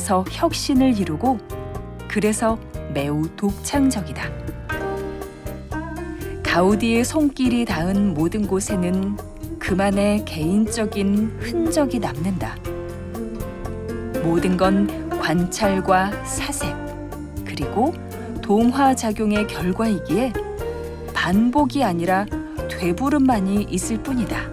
속에서 혁신을 이루고 그래서 매우 독창적이다. 가우디의 손길이 닿은 모든 곳에는 그만의 개인적인 흔적이 남는다. 모든 건 관찰과 사색, 그리고 동화작용의 결과이기에 반복이 아니라 되부름만이 있을 뿐이다.